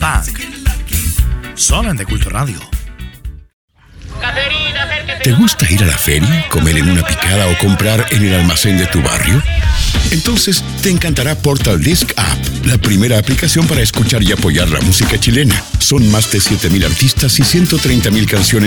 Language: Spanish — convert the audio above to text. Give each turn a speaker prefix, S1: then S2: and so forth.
S1: Punk. Solo en De Culto Radio.
S2: ¿Te gusta ir a la feria, comer en una picada o comprar en el almacén de tu barrio? Entonces te encantará Portal Disc App, la primera aplicación para escuchar y apoyar la música chilena. Son más de 7,000 artistas y 130,000 canciones